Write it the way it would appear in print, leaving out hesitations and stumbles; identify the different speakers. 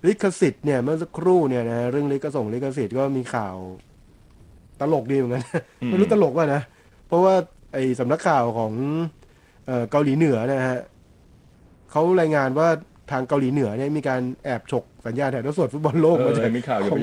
Speaker 1: ลิขสิทธิ์เนี่ยเมื่อสักครู่เนี่ยนะเรื่องลิขสิทธิ์ก็มีข่าวตลกดีเหมือนกัน
Speaker 2: อื
Speaker 1: ไม่
Speaker 2: ม
Speaker 1: รู้ตลกว่านะเพราะว่าไอ้สำนักข่าวของเกาหลีเหนือนะฮะเขารายงานว่าทางเกาหลีเหนือเนี่ยมีการแอบฉกสัญญาณถ่ายทอดสดฟุตบอลโลกมาจาก
Speaker 2: มีข่าวอยู่
Speaker 1: ของ